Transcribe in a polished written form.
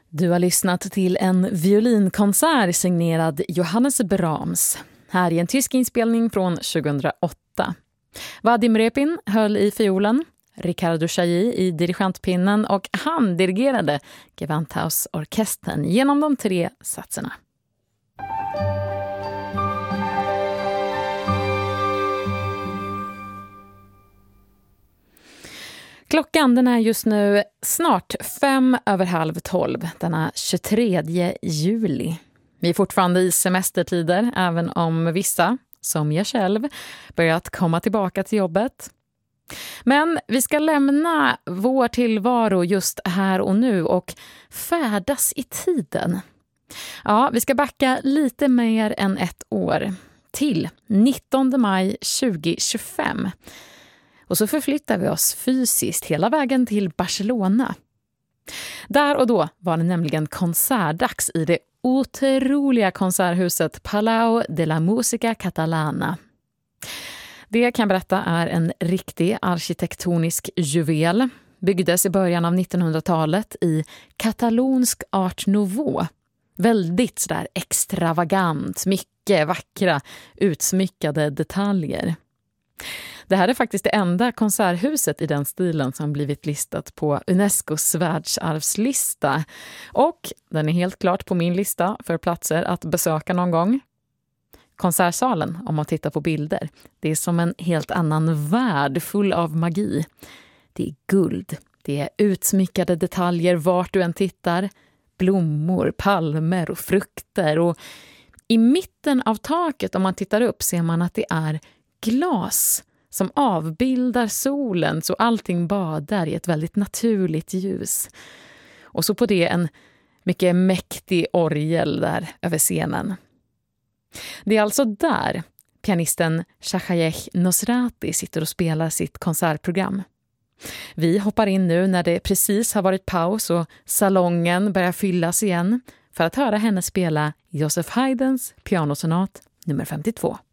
Du har lyssnat till en violinkonsert signerad Johannes Brahms. Här är en tysk inspelning från 2008. Vadim Repin höll i fiolen, Ricardo Chailly i dirigentpinnen och han dirigerade Gewandhausorkestern genom de 3 satserna. Klockan den är just nu snart 11:05 denna 23 juli. Vi är fortfarande i semestertider, även om vissa, som jag själv, börjat komma tillbaka till jobbet. Men vi ska lämna vår tillvaro just här och nu och färdas i tiden. Ja, vi ska backa lite mer än ett år, till 19 maj 2025. Och så förflyttar vi oss fysiskt hela vägen till Barcelona. Där och då var det nämligen konsertdags i det otroliga konserthuset Palau de la Música Catalana. Det kan jag berätta är en riktig arkitektonisk juvel. Byggdes i början av 1900-talet i katalonsk art nouveau. Väldigt sådär extravagant, mycket vackra, utsmyckade detaljer. Det här är faktiskt det enda konserthuset i den stilen som blivit listat på Unescos världsarvslista. Och den är helt klart på min lista för platser att besöka någon gång. Konsertsalen, om man tittar på bilder, det är som en helt annan värld full av magi. Det är guld, det är utsmyckade detaljer vart du än tittar. Blommor, palmer och frukter. Och i mitten av taket, om man tittar upp, ser man att det är glas som avbildar solen så allting badar i ett väldigt naturligt ljus. Och så på det en mycket mäktig orgel där över scenen. Det är alltså där pianisten Shahayeh Nosrati sitter och spelar sitt konsertprogram. Vi hoppar in nu när det precis har varit paus och salongen börjar fyllas igen för att höra henne spela Joseph Haydns pianosonat nummer 52.